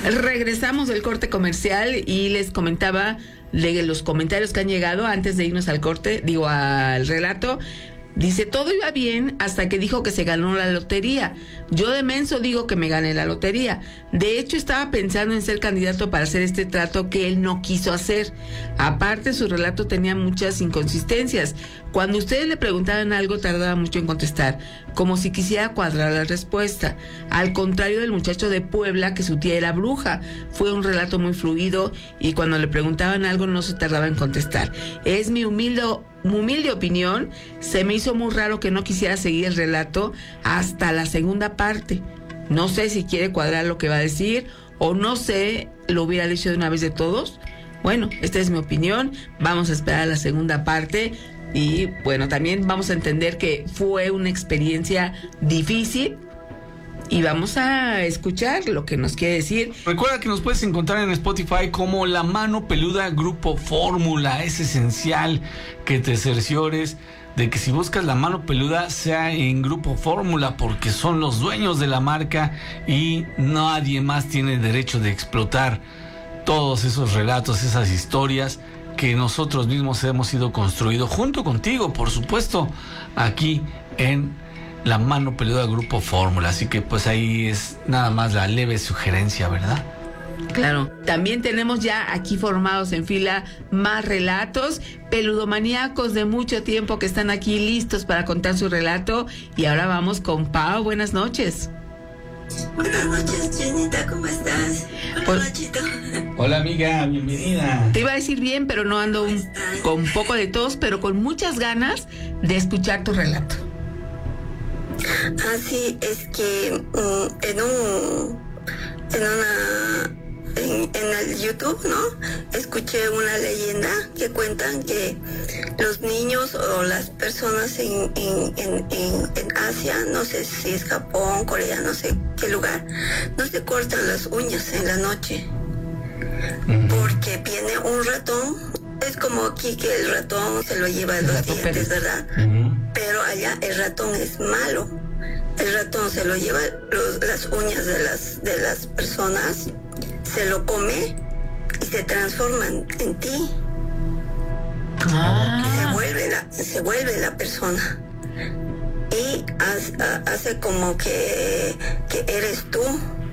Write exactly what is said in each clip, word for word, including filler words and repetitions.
Regresamos del corte comercial y les comentaba de los comentarios que han llegado antes de irnos al corte, digo al relato. Dice, todo iba bien hasta que dijo que se ganó la lotería. Yo de menso digo que me gané la lotería. De hecho, estaba pensando en ser candidato para hacer este trato que él no quiso hacer. Aparte, su relato tenía muchas inconsistencias. Cuando ustedes le preguntaban algo, tardaba mucho en contestar, como si quisiera cuadrar la respuesta. Al contrario del muchacho de Puebla, que su tía era bruja. Fue un relato muy fluido y cuando le preguntaban algo no se tardaba en contestar. Es mi humilde... Mi humilde opinión, se me hizo muy raro que no quisiera seguir el relato hasta la segunda parte. No sé si quiere cuadrar lo que va a decir o no sé, lo hubiera dicho de una vez de todos. Bueno, esta es mi opinión, vamos a esperar a la segunda parte y bueno, también vamos a entender que fue una experiencia difícil. Y vamos a escuchar lo que nos quiere decir. Recuerda que nos puedes encontrar en Spotify como La Mano Peluda Grupo Fórmula. Es esencial que te cerciores de que si buscas La Mano Peluda sea en Grupo Fórmula, porque son los dueños de la marca y nadie más tiene derecho de explotar todos esos relatos, esas historias que nosotros mismos hemos ido construido junto contigo, por supuesto, aquí en La Mano Peluda Grupo Fórmula. Así que pues ahí es nada más la leve sugerencia, ¿verdad? Claro, también tenemos ya aquí formados en fila más relatos, peludomaníacos de mucho tiempo que están aquí listos para contar su relato. Y ahora vamos con Pau. Buenas noches. Buenas noches, Chinita, ¿cómo estás? Hola, Pues, Nachito. Hola amiga, bienvenida. Te iba a decir bien, pero no ando un, con un poco de tos, pero con muchas ganas de escuchar tu relato. Ah, sí, es que um, en un, en una, en, en el YouTube, ¿no? Escuché una leyenda que cuentan que los niños o las personas en, en, en, en, en Asia, no sé si es Japón, Corea, no sé qué lugar, no se cortan las uñas en la noche. Porque viene un ratón, es como aquí que el ratón se lo lleva a los dientes, ¿verdad? Uh-huh. Pero allá el ratón es malo. El ratón se lo lleva los, las uñas de las de las personas, se lo come y se transforma en, en ti. Ah. Y se vuelve la, se vuelve la persona. Y hace, hace como que, que eres tú.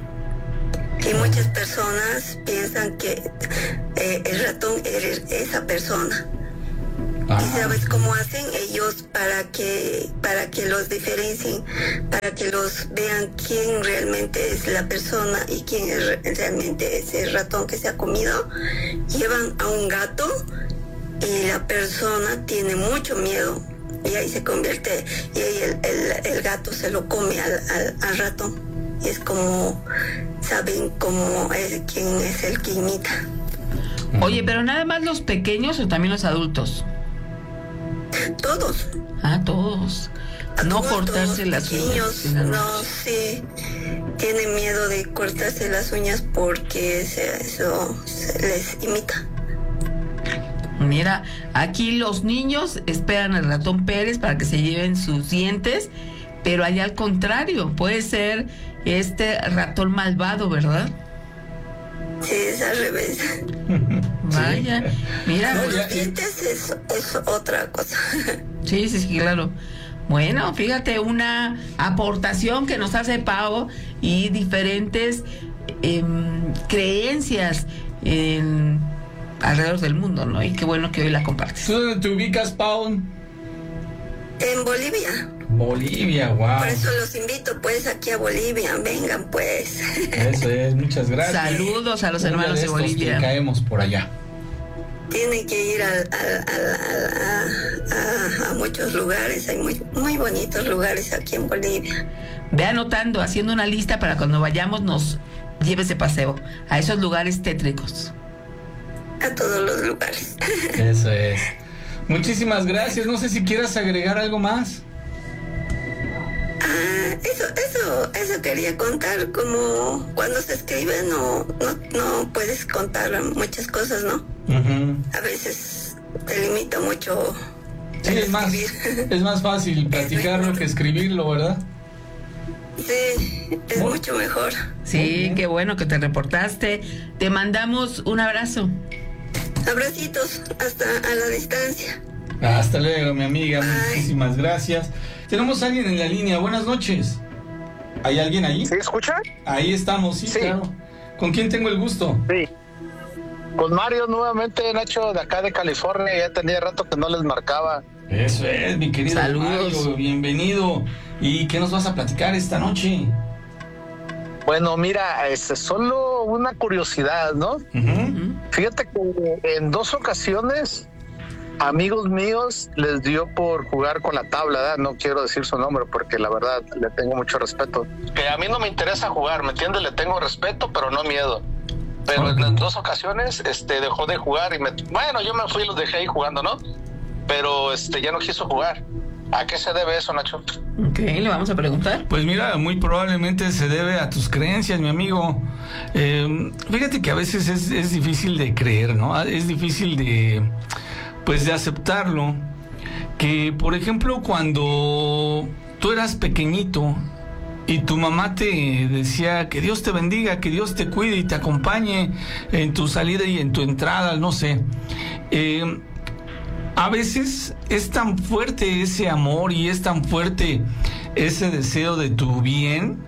Y muchas personas piensan que eh, el ratón eres esa persona. Ah. ¿Y sabes cómo hacen ellos para que para que los diferencien, para que los vean quién realmente es la persona y quién es, realmente es el ratón que se ha comido? Llevan a un gato y la persona tiene mucho miedo y ahí se convierte, y ahí el, el, el gato se lo come al, al, al ratón. Y es como, saben cómo es, quién es el que imita. Oye, pero nada más los pequeños o también los adultos. Todos. Ah, todos. No todos, cortarse todos las pequeños, uñas. No, sí. Tienen miedo de cortarse las uñas porque se, eso se les imita. Mira, aquí los niños esperan al ratón Pérez para que se lleven sus dientes, pero allá al contrario, puede ser este ratón malvado, ¿verdad? Sí, es al revés. Vaya, mira. No, los dientes es, es otra cosa. Sí, sí, sí, claro. Bueno, fíjate, una aportación que nos hace Pau y diferentes eh, creencias en, alrededor del mundo, ¿no? Y qué bueno que hoy la compartes. ¿Tú dónde te ubicas, Pau? En Bolivia. Bolivia, wow. Por eso los invito pues aquí a Bolivia, vengan pues. Eso es, muchas gracias. Saludos a los Una hermanos de, de Bolivia. Que caemos por allá. Tienen que ir a, a, a, a, a muchos lugares, hay muy, muy bonitos lugares aquí en Bolivia. Ve anotando, haciendo una lista para cuando vayamos nos lleves de paseo a esos lugares tétricos. A todos los lugares. Eso es. Muchísimas gracias, no sé si quieras agregar algo más. Ah, eso, eso, eso quería contar, como cuando se escribe no, no, no puedes contar muchas cosas, ¿no? Uh-huh. A veces te limita mucho. Sí, es más, es más fácil platicarlo que escribirlo, ¿verdad? Sí, es Muy- mucho mejor. Sí, qué bueno que te reportaste. Te mandamos un abrazo. Abracitos hasta a la distancia. Hasta luego, mi amiga. Bye. Muchísimas gracias. Tenemos a alguien en la línea. Buenas noches. ¿Hay alguien ahí? ¿Sí escucha? Ahí estamos, sí, Sí. claro. ¿Con quién tengo el gusto? Sí. Con Mario nuevamente, Nacho, de acá de California. Ya tenía rato que no les marcaba. Eso es, mi querido Saludos. Mario. Bienvenido. ¿Y qué nos vas a platicar esta noche? Bueno, mira, es solo una curiosidad, ¿no? Ujú. Fíjate que en dos ocasiones amigos míos les dio por jugar con la tabla, ¿verdad? No quiero decir su nombre porque la verdad le tengo mucho respeto. Que a mí no me interesa jugar, ¿me entiendes? Le tengo respeto, pero no miedo. Pero Ok. en dos ocasiones este, dejó de jugar y me... Bueno, yo me fui y los dejé ahí jugando, ¿no? Pero este, ya no quiso jugar. ¿A qué se debe eso, Nacho? Ok, le vamos a preguntar. Pues mira, muy probablemente se debe a tus creencias, mi amigo. Eh, fíjate que a veces es, es difícil de creer, ¿no? Es difícil de, pues, de aceptarlo. Que, por ejemplo, cuando tú eras pequeñito y tu mamá te decía que Dios te bendiga, que Dios te cuide y te acompañe en tu salida y en tu entrada, no sé. Eh, A veces es tan fuerte ese amor y es tan fuerte ese deseo de tu bien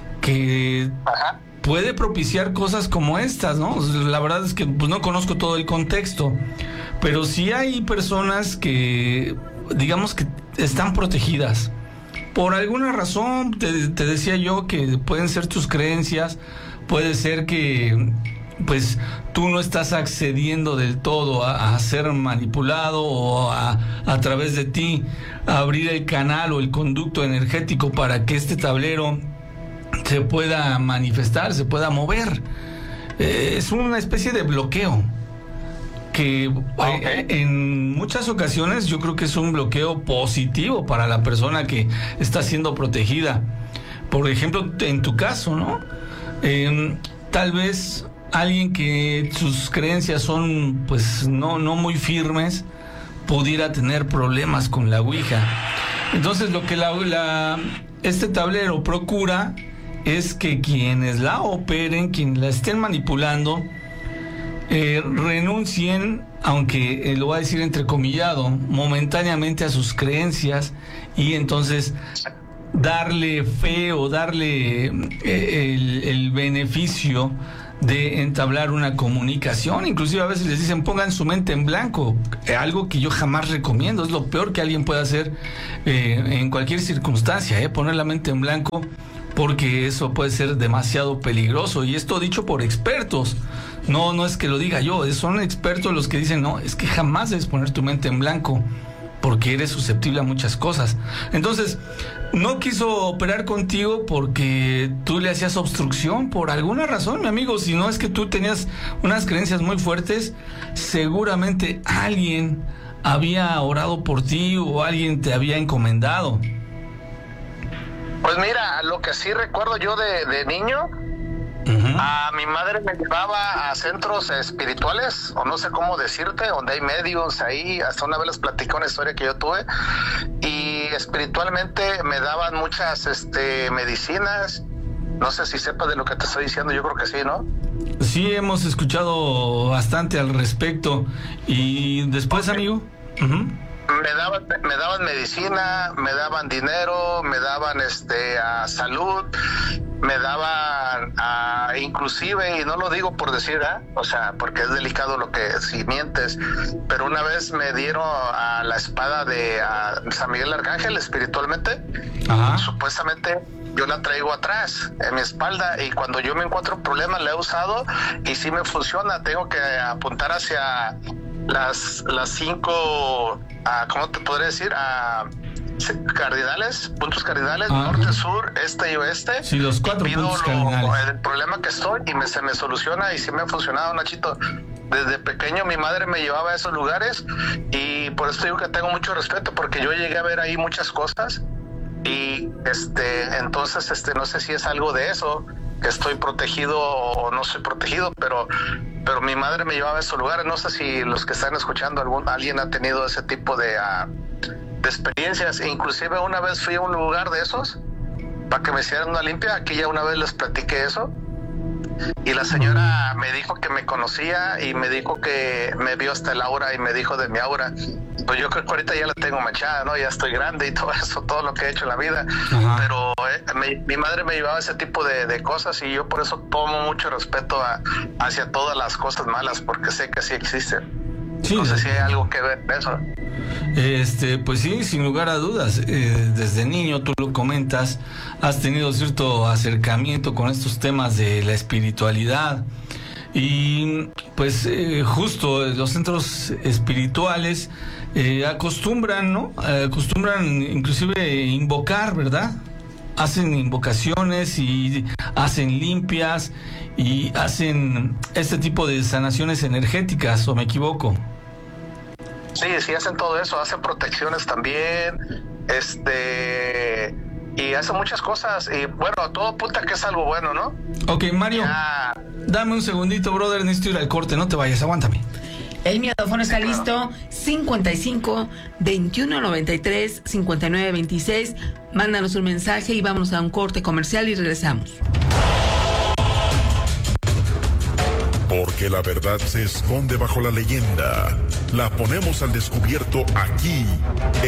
que Ajá. puede propiciar cosas como estas, ¿no? La verdad es que pues, no conozco todo el contexto, pero sí hay personas que, digamos que están protegidas. Por alguna razón, te, te decía yo que pueden ser tus creencias, puede ser que pues tú no estás accediendo del todo a, a ser manipulado o a, a través de ti abrir el canal o el conducto energético para que este tablero se pueda manifestar, se pueda mover. Eh, es una especie de bloqueo que Ok. eh, en muchas ocasiones yo creo que es un bloqueo positivo para la persona que está siendo protegida. Por ejemplo, en tu caso, ¿no? Eh, tal vez alguien que sus creencias son pues no, no muy firmes pudiera tener problemas con la Ouija. Entonces lo que la, la, este tablero procura es que quienes la operen, quienes la estén manipulando, eh, renuncien, aunque eh, lo voy a decir entrecomillado, momentáneamente a sus creencias y entonces darle fe o darle eh, el, el beneficio de entablar una comunicación. Inclusive a veces les dicen pongan su mente en blanco, eh, algo que yo jamás recomiendo. Es lo peor que alguien puede hacer eh, en cualquier circunstancia, eh, poner la mente en blanco, porque eso puede ser demasiado peligroso. Y esto dicho por expertos, no, no es que lo diga yo, son expertos los que dicen no, es que jamás debes poner tu mente en blanco porque eres susceptible a muchas cosas. Entonces, no quiso operar contigo porque tú le hacías obstrucción por alguna razón, mi amigo. Si no es que tú tenías unas creencias muy fuertes, seguramente alguien había orado por ti o alguien te había encomendado. Pues mira, lo que sí recuerdo yo de, de niño, Uh-huh. a mi madre me llevaba a centros espirituales, o no sé cómo decirte, donde hay medios ahí. Hasta una vez les platicé una historia que yo tuve, y espiritualmente me daban muchas este, medicinas. No sé si sepas de lo que te estoy diciendo, yo creo que sí, ¿no? Sí, hemos escuchado bastante al respecto. Y después, Ok. amigo. Uh-huh. Me daban, me daban medicina, me daban dinero, me daban este a salud, me daban a, inclusive, y no lo digo por decir, ¿eh? O sea, porque es delicado lo que si mientes, pero una vez me dieron a la espada de a San Miguel Arcángel espiritualmente. Ajá. Supuestamente yo la traigo atrás en mi espalda, y cuando yo me encuentro un problema la he usado y sí me funciona. Tengo que apuntar hacia las las cinco, ah, ¿cómo te podría decir? Ah, cardinales, puntos cardinales, Ah. norte, sur, este y oeste. Sí, los cuatro Y pido puntos lo- cardinales. el problema que estoy y me, se me soluciona, y sí me ha funcionado, Nachito. Desde pequeño mi madre me llevaba a esos lugares, y por eso digo que tengo mucho respeto, porque yo llegué a ver ahí muchas cosas, y este entonces este no sé si es algo de eso, que estoy protegido o no soy protegido, pero pero mi madre me llevaba a esos lugares. No sé si los que están escuchando, algún alguien ha tenido ese tipo de, uh, de experiencias. E inclusive una vez fui a un lugar de esos para que me hicieran una limpia. Aquí ya una vez les platiqué eso. Y la señora me dijo que me conocía y me dijo que me vio hasta el aura y me dijo de mi aura. Pues yo creo que ahorita ya la tengo manchada, ¿no? Ya estoy grande y todo eso, todo lo que he hecho en la vida. Ajá. Pero eh, me, mi madre me llevaba ese tipo de, de cosas y yo por eso tomo mucho respeto a, hacia todas las cosas malas, porque sé que sí existen. Sí, no sé si hay algo que ver eso. Este, pues sí, sin lugar a dudas. Eh, desde niño, tú lo comentas, has tenido cierto acercamiento con estos temas de la espiritualidad. Y pues eh, justo los centros espirituales eh, acostumbran, ¿no? Eh, acostumbran inclusive invocar, ¿verdad? Hacen invocaciones y hacen limpias y hacen este tipo de sanaciones energéticas, ¿o me equivoco? Sí, sí hacen todo eso, hacen protecciones también, este, y hacen muchas cosas, y bueno, todo apunta que es algo bueno, ¿no? Ok, Mario, ya... dame un segundito, brother, necesito ir al corte, no te vayas, aguántame. El micrófono está listo, cincuenta y cinco, veintiuno noventa y tres, cincuenta y nueve veintiséis, mándanos un mensaje y vámonos a un corte comercial y regresamos. Porque la verdad se esconde bajo la leyenda. La ponemos al descubierto aquí, en